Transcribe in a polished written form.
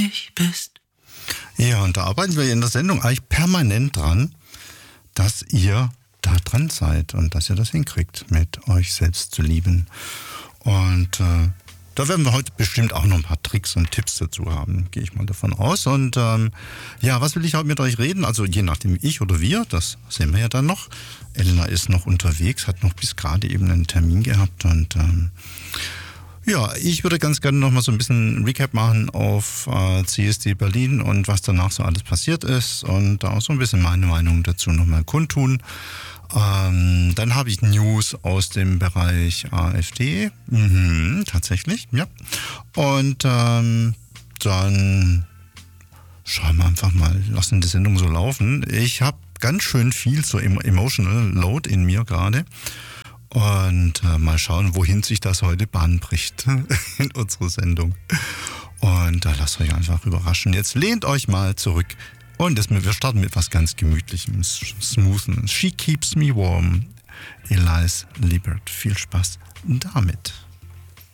glücklich bist. Ja, und da arbeiten wir in der Sendung eigentlich permanent dran, dass ihr da dran seid und dass ihr das hinkriegt, mit euch selbst zu lieben. Und da werden wir heute bestimmt auch noch ein paar Tricks und Tipps dazu haben, gehe ich mal davon aus. Und ja, was will ich heute mit euch reden? Also je nachdem ich oder wir, das sehen wir ja dann noch. Elena ist noch unterwegs, hat noch bis gerade eben einen Termin gehabt und ja, ich würde ganz gerne noch mal so ein bisschen Recap machen auf CSD Berlin und was danach so alles passiert ist und auch so ein bisschen meine Meinung dazu noch mal kundtun. Dann habe ich News aus dem Bereich AfD. Tatsächlich, ja. Und dann schauen wir einfach mal, lassen die Sendung so laufen. Ich habe ganz schön viel so Emotional Load in mir gerade. Und mal schauen, wohin sich das heute Bahn bricht in unserer Sendung. Und da lasst euch einfach überraschen. Jetzt lehnt euch mal zurück. Und wir starten mit was ganz Gemütlichem, Smoothen. She Keeps Me Warm, Elise Liebert. Viel Spaß damit.